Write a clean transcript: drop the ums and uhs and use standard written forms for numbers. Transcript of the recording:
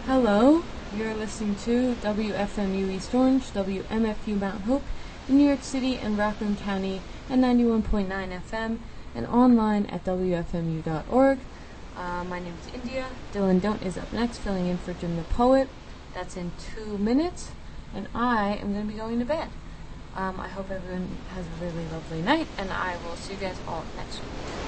Hello, you're listening to WFMU East Orange, WMFU Mount Hope in New York City and Rockland County at 91.9 FM and online at WFMU.org. My name is India. Dylan Don't is up next, filling in for Jim the Poet. That's in 2 minutes, and I am going to be going to bed. I hope everyone has a really lovely night, and I will see you guys all next week.